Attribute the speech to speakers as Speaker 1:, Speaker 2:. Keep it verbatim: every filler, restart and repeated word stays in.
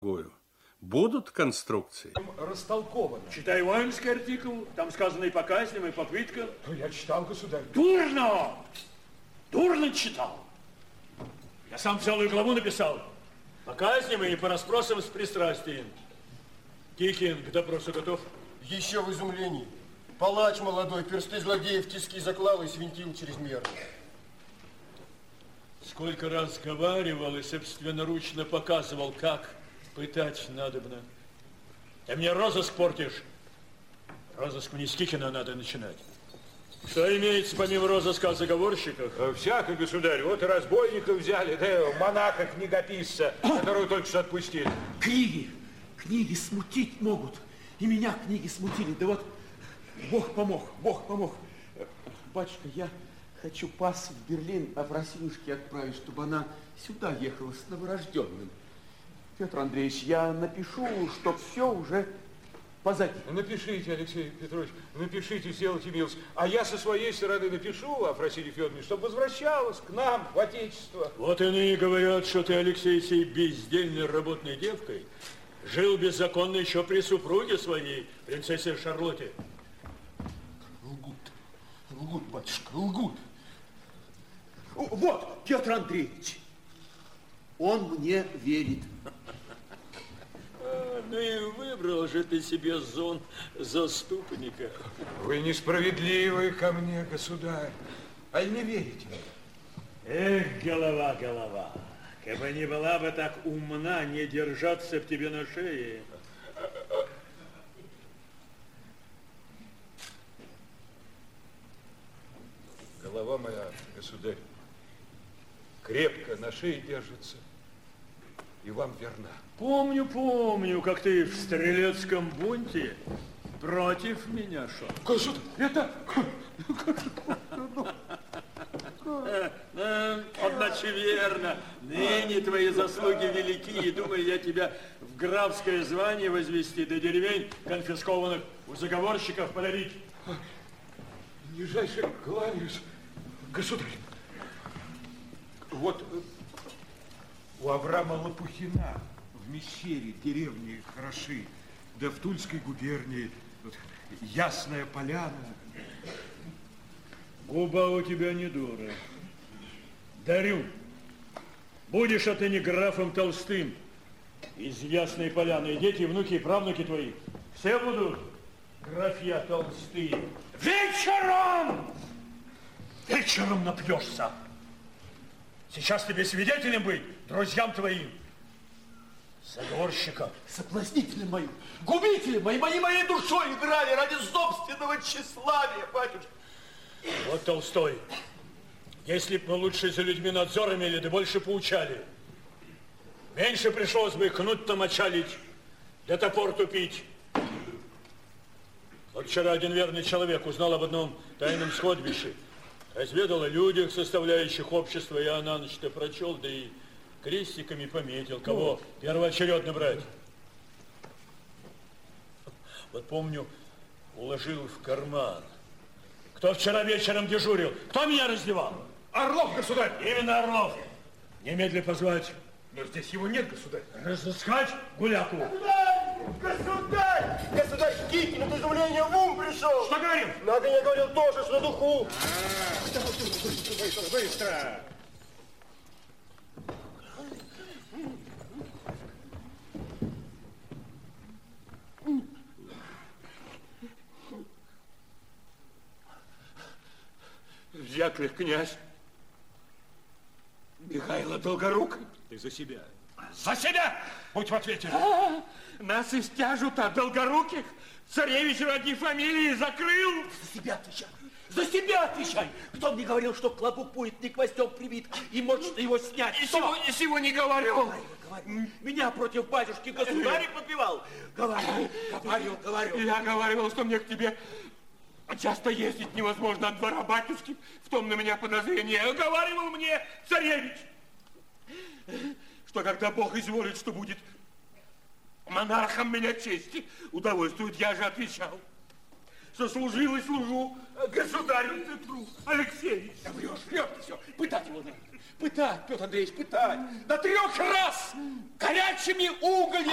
Speaker 1: Будут конструкции?
Speaker 2: Растолковано.
Speaker 3: Читай воинский артикул, там сказано и по казням, и по пыткам.
Speaker 2: Ну, я читал, государь.
Speaker 3: Дурно! Дурно читал. Я сам целую главу написал. По казням и по расспросам с пристрастием. Тихин к допросу готов?
Speaker 4: Еще в изумлении. Палач молодой, персты злодеев тиски заклал и свинтил чрезмерно.
Speaker 3: Сколько раз говаривал и собственноручно показывал, как пытать надобно. Ты мне розыск портишь. Розыск мне с Тихина надо начинать. Что имеется помимо розыска о заговорщиках?
Speaker 2: Всяко, государь. Вот и разбойников взяли, да и монаха-книгописца, которого только что отпустили.
Speaker 5: Книги, книги смутить могут. И меня книги смутили. Да вот Бог помог, Бог помог. Батюшка, я хочу пас в Берлин, а Фросинушке отправить, чтобы она сюда ехала с новорожденным. Петр Андреевич, я напишу, что все уже позади.
Speaker 2: Напишите, Алексей Петрович, напишите, сделайте милость. А я со своей стороны напишу Афросинье Федоровне, чтобы возвращалась к нам, в Отечество.
Speaker 3: Вот они и говорят, что ты, Алексей, сей бездельной работной девкой жил беззаконно еще при супруге своей, принцессе Шарлотте.
Speaker 4: Лгут, лгут, батюшка, лгут.
Speaker 5: Вот, Петр Андреевич, он мне верит.
Speaker 3: А, ну и выбрал же ты себе зон заступника.
Speaker 2: Вы несправедливы ко мне, государь. Аль не верите?
Speaker 3: Эх, голова, голова. Кабы не была бы так умна, не держаться б тебе на шее.
Speaker 2: Голова моя, государь, крепко на шее держится и вам верна.
Speaker 3: Помню, помню, как ты в стрелецком бунте против меня шел.
Speaker 2: Государь, это...
Speaker 3: Одначе верно. Ныне твои заслуги велики, и думаю я тебя в графское звание возвести, до деревень конфискованных у заговорщиков подарить.
Speaker 2: Нижайше кланяюсь, государь. Вот у Авраама Лопухина в Мещере деревни хороши, да в Тульской губернии вот, Ясная Поляна.
Speaker 3: Губа у тебя не дура. Дарю. Будешь отныне графом Толстым. Из Ясной Поляны и дети, и внуки, и правнуки твои. Все будут графья Толстые. Вечером! Вечером напьешься. Сейчас тебе свидетелем быть, друзьям твоим. Заговорщика.
Speaker 5: Соблазнители мои, губители мои, мои моей душой играли ради собственного тщеславия, батюшка.
Speaker 3: Вот Толстой. Если бы мы лучше за людьми надзор имели, да больше поучали. Меньше пришлось бы кнут-то мочалить, да топор тупить. Вот вчера один верный человек узнал об одном тайном сходбище. Разведал о людях, составляющих общество, и я на ночь-то прочел, да и крестиками пометил, кого первоочередно брать. Вот помню, уложил в карман. Кто вчера вечером дежурил? Кто меня раздевал?
Speaker 2: Орлов, государь!
Speaker 3: Именно Орлов. Немедленно позвать.
Speaker 2: Но здесь его нет, государь.
Speaker 3: Разыскать гуляку.
Speaker 4: Государь! Государь! Государь, Кикин от изумления в ум пришел.
Speaker 2: Что говорим?
Speaker 4: Надо, я говорил, тоже, что на духу.
Speaker 2: Быстро, быстро.
Speaker 3: Дьяклев князь Михайло Долгорук.
Speaker 2: Ты за себя.
Speaker 3: За себя!
Speaker 2: Будь в ответе.
Speaker 3: А, нас истяжут от Долгоруких. Царевич ради фамилии закрыл.
Speaker 5: За себя отвечай, за себя отвечай. Кто мне говорил, что клобук будет не гвоздем прибит и может его снять?
Speaker 3: И сего, и сего не говорил.
Speaker 5: Говорил, говорил. Меня против батюшки государя подбивал. Говорил, говорил, говорил.
Speaker 6: Я говорил, что мне к тебе часто ездить невозможно от двора батюшки. В том на меня подозрение. Говаривал мне царевич, что когда Бог изволит, что будет монархом меня чести удовольствует, я же отвечал, что служил и служу государю Петру Алексеевичу.
Speaker 5: Да врешь, врешь ты все. Пытать его надо. Пытать, Петр Андреевич, пытать. До трех раз горячими угольями.